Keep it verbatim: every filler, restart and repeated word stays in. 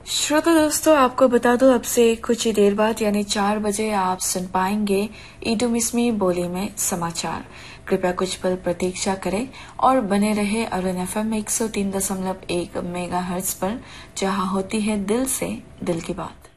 श्रोता दोस्तों, आपको बता दो अब से कुछ ही देर बाद यानी चार बजे आप सुन पाएंगे ईडू मिस्मी बोली में समाचार। कृपया कुछ पल प्रतीक्षा करें और बने रहे अरुण एफएम एक सौ तीन दशमलव एक मेगा हर्ट्ज पर, जहां होती है दिल से दिल की बात।